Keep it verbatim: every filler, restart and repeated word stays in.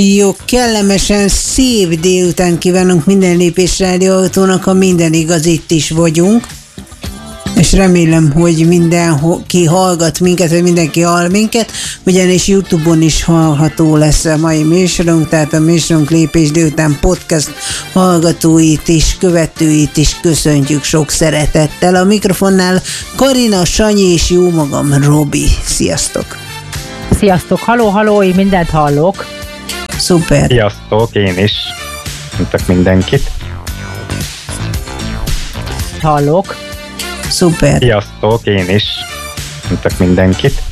Jó, kellemesen szép délután kívánunk minden Lépés Rádióautónak, ha minden igaz, itt is vagyunk. És remélem, hogy mindenki hallgat minket, vagy mindenki hall minket, ugyanis YouTube-on is hallható lesz a mai műsorunk, tehát a műsorunk Lépés Délután podcast hallgatóit is, követőit is köszöntjük sok szeretettel. A mikrofonnál Karina, Sanyi és jó magam, Robi. Sziasztok! Sziasztok! Halló, halló, én mindent hallok. Szuper! Sziasztok, én is. Mondtak mindenkit. Hallok. Szuper! Sziasztok, én is. Mondtak mindenkit.